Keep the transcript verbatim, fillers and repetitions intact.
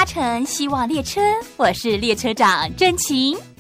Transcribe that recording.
搭乘希望列车，我是列车长真晴。